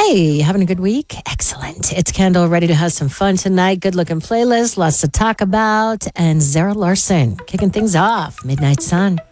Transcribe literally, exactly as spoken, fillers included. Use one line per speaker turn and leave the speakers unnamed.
Hi, having a good week? Excellent. It's Kendall, ready to have some fun tonight. Good looking playlist, lots to talk about. And Zara Larson kicking things off. Midnight Sun.